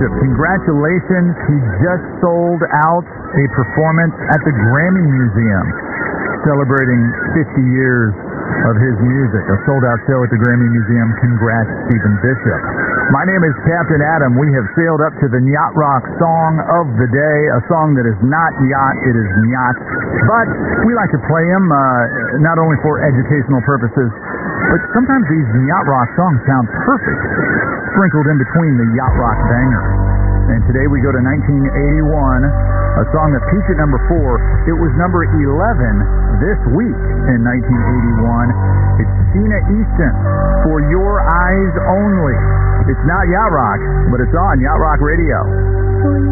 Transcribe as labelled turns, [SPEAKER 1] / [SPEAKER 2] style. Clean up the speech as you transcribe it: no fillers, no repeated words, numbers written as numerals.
[SPEAKER 1] Bishop, congratulations. He just sold out a performance at the Grammy Museum, celebrating 50 years of his music. A sold-out show at the Grammy Museum. Congrats, Stephen Bishop. My name is Captain Adam. We have sailed up to the Yacht Rock Song of the Day, a song that is not yacht, it is yacht. But we like to play them not only for educational purposes, but sometimes these Yacht Rock songs sound perfect, sprinkled in between the Yacht Rock bangers. And today we go to 1981, a song that peaked at number 4. It was number 11 this week in 1981. It's Sheena Easton, For Your Eyes Only. It's not Yacht Rock, but it's on Yacht Rock Radio.